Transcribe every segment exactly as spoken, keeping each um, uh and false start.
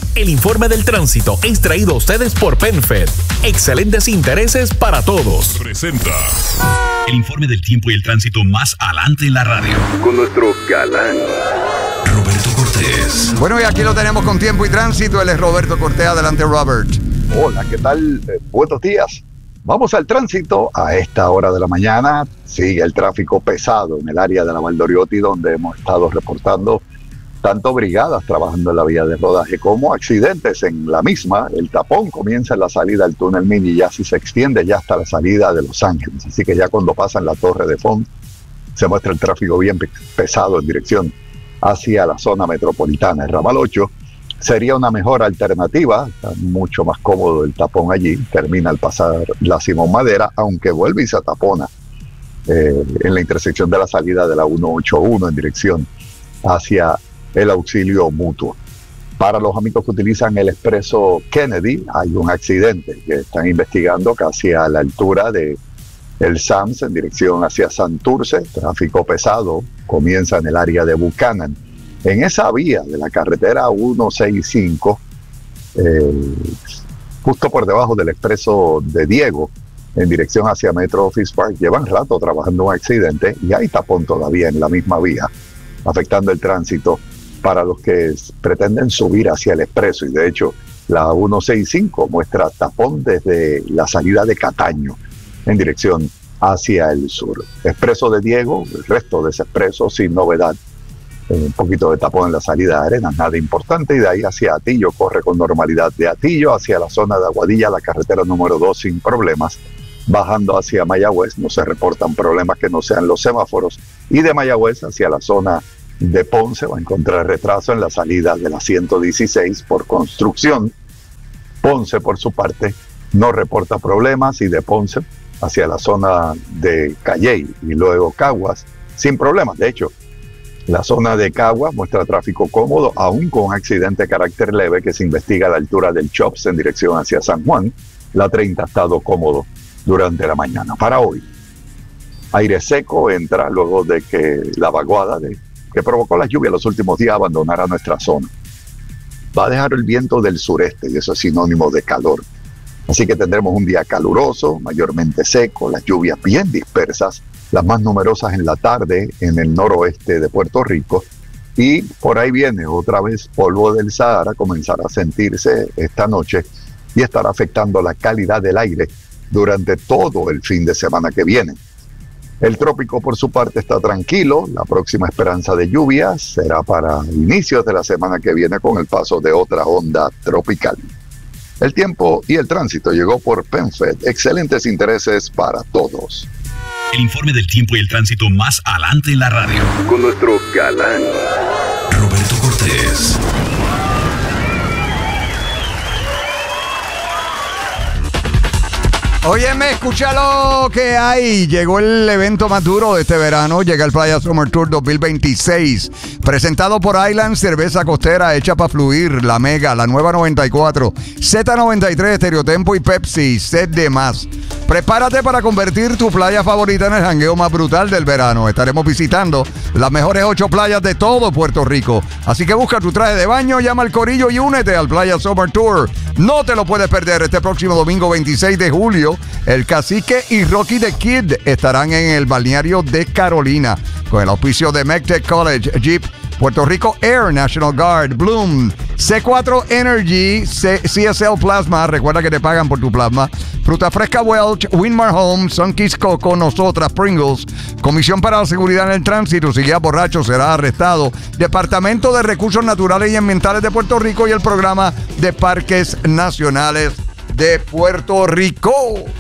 El informe del tránsito es traído a ustedes por PenFed. Excelentes intereses para todos. Presenta el informe del tiempo y el tránsito más adelante en la radio. Con nuestro galán Roberto Cortés. Bueno, y aquí lo tenemos con tiempo y tránsito. Él es Roberto Cortés. Adelante, Robert. Hola, ¿qué tal? Eh, buenos días. Vamos al tránsito. A esta hora de la mañana sigue el tráfico pesado en el área de la Valdoriotti, donde hemos estado reportando tanto brigadas trabajando en la vía de rodaje como accidentes en la misma. El tapón comienza en la salida del túnel Mini y así se extiende ya hasta la salida de Los Ángeles. Así que ya cuando pasan la Torre de Font se muestra el tráfico bien pesado en dirección hacia la zona metropolitana. El ramal ocho sería una mejor alternativa, está mucho más cómodo el tapón allí, termina al pasar la Simón Madera, aunque vuelve y se tapona eh, en la intersección de la salida de la ciento ochenta y uno en dirección hacia el Auxilio Mutuo. Para los amigos que utilizan el expreso Kennedy, hay un accidente que están investigando casi a la altura de el SAMS en dirección hacia Santurce. Tráfico pesado comienza en el área de Buchanan. En esa vía de la carretera ciento sesenta y cinco, eh, justo por debajo del expreso de Diego, en dirección hacia Metro Office Park, llevan rato trabajando un accidente y hay tapón todavía en la misma vía, afectando el tránsito para los que pretenden subir hacia el expreso. Y de hecho, la ciento sesenta y cinco muestra tapón desde la salida de Cataño en dirección hacia el sur. Expreso de Diego, el resto de ese expreso sin novedad. Eh, un poquito de tapón en la salida de Arenas, nada importante, y de ahí hacia Atillo corre con normalidad. De Atillo hacia la zona de Aguadilla, la carretera número dos sin problemas. Bajando hacia Mayagüez no se reportan problemas que no sean los semáforos, y de Mayagüez hacia la zona de Ponce va a encontrar retraso en la salida de la ciento dieciséis por construcción. Ponce, por su parte, no reporta problemas, y de Ponce hacia la zona de Calley y luego Caguas, sin problemas. De hecho, la zona de Caguas muestra tráfico cómodo, aún con accidente de carácter leve que se investiga a la altura del Chops en dirección hacia San Juan. La treinta ha estado cómodo durante la mañana. Para hoy, aire seco entra luego de que la vaguada de que provocó la lluvia los últimos días abandonará nuestra zona. Va a dejar el viento del sureste y eso es sinónimo de calor. Así que tendremos un día caluroso, mayormente seco, las lluvias bien dispersas, las más numerosas en la tarde en el noroeste de Puerto Rico. Y por ahí viene otra vez polvo del Sahara, comenzará a sentirse esta noche y estará afectando la calidad del aire durante todo el fin de semana que viene. El trópico, por su parte, está tranquilo. La próxima esperanza de lluvias será para inicios de la semana que viene con el paso de otra onda tropical. El tiempo y el tránsito llegó por PenFed. Excelentes intereses para todos. El informe del tiempo y el tránsito más adelante en la radio. Con nuestro galán Roberto Cortés. Óyeme, escucha lo que hay. Llegó el evento más duro de este verano. Llega el Playa Summer Tour dos mil veintiséis. Presentado por Island, cerveza costera hecha para fluir. La Mega, la nueva noventa y cuatro, Z noventa y tres, Estereotempo y Pepsi. Sed de más. Prepárate para convertir tu playa favorita en el jangueo más brutal del verano. Estaremos visitando las mejores ocho playas de todo Puerto Rico. Así que busca tu traje de baño, llama al corillo y únete al Playa Summer Tour. No te lo puedes perder este próximo domingo veintiséis de julio. El Cacique y Rocky the Kid estarán en el balneario de Carolina con el auspicio de MECTEC College, Jeep, Puerto Rico Air, National Guard, Bloom, C cuatro Energy, C- CSL Plasma, recuerda que te pagan por tu plasma, Fruta Fresca Welch, Winmar Home, Sunkiss Coco, Nosotras, Pringles, Comisión para la Seguridad en el Tránsito, si guía borracho será arrestado, Departamento de Recursos Naturales y Ambientales de Puerto Rico y el Programa de Parques Nacionales de Puerto Rico.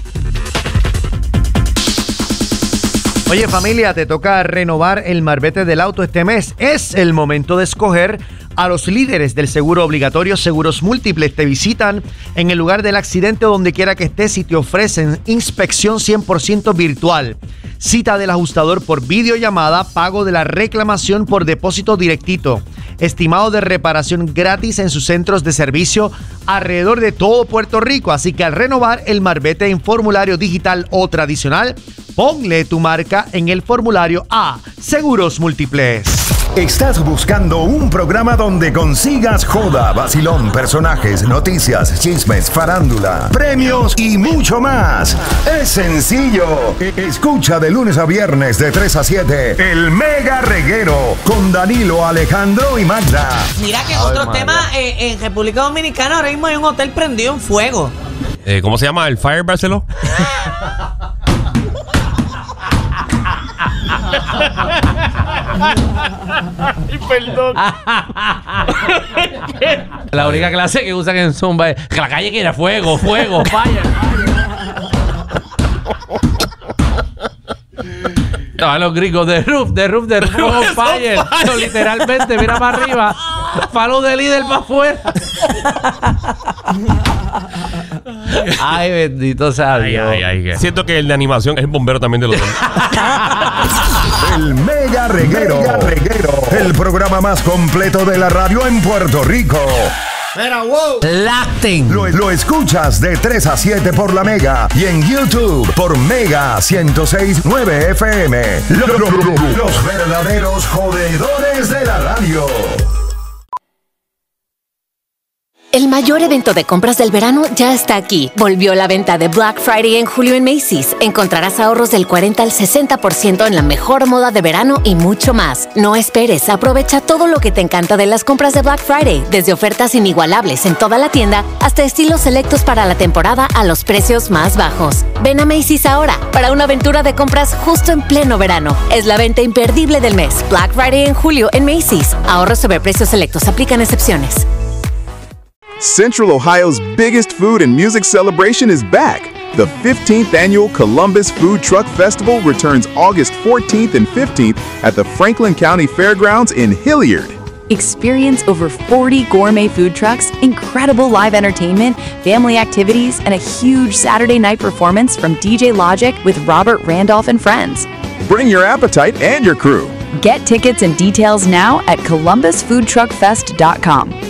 Oye, familia, te toca renovar el marbete del auto este mes. Es el momento de escoger a los líderes del seguro obligatorio. Seguros Múltiples te visitan en el lugar del accidente o donde quiera que estés y te ofrecen inspección cien por ciento virtual, cita del ajustador por videollamada, pago de la reclamación por depósito directito, estimado de reparación gratis en sus centros de servicio alrededor de todo Puerto Rico. Así que al renovar el marbete en formulario digital o tradicional, Ponle tu marca en el formulario A Seguros Múltiples. ¿Estás buscando un programa donde consigas joda, vacilón, personajes, noticias, chismes, farándula, premios y mucho más? Es sencillo. Escucha de lunes a viernes de tres a siete El Mega Reguero con Danilo, Alejandro y Magda. Mira que en otro tema, eh, en República Dominicana ahora mismo hay un hotel prendido en fuego. Eh, ¿Cómo se llama? ¿El Fire Barceló? Ay, perdón. La única clase que usan en Zumba es que la calle quiere fuego, fuego, fire. No, los gringos de roof, de roof, de roof on fire. No, literalmente, mira para arriba. Follow the líder para afuera. Ay, bendito sea Dios. Ay, ay, ay. Siento que el de animación es el bombero también de los dos. El Mega Reguero. Mega Reguero. El programa más completo de la radio en Puerto Rico. Mira, wow. Lacten. Lo, lo escuchas de tres a siete por la Mega y en YouTube por Mega ciento seis punto nueve F M. Lo, lo, lo, lo, los verdaderos jodedores de la radio. El mayor evento de compras del verano ya está aquí. Volvió la venta de Black Friday en julio en Macy's. Encontrarás ahorros del cuarenta al sesenta por ciento en la mejor moda de verano y mucho más. No esperes, aprovecha todo lo que te encanta de las compras de Black Friday, desde ofertas inigualables en toda la tienda hasta estilos selectos para la temporada a los precios más bajos. Ven a Macy's ahora para una aventura de compras justo en pleno verano. Es la venta imperdible del mes. Black Friday en julio en Macy's. Ahorros sobre precios selectos. Aplican excepciones. Central Ohio's biggest food and music celebration is back. The fifteenth Annual Columbus Food Truck Festival returns August fourteenth and fifteenth at the Franklin County Fairgrounds in Hilliard. Experience over forty gourmet food trucks, incredible live entertainment, family activities, and a huge Saturday night performance from D J Logic with Robert Randolph and friends. Bring your appetite and your crew. Get tickets and details now at columbus food truck fest dot com.